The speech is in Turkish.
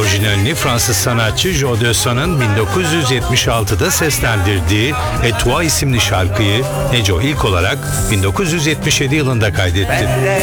orijinalini Fransız sanatçı Joe Dessau'nun 1976'da seslendirdiği Et Toi isimli şarkıyı Neco ilk olarak 1977 yılında kaydetti.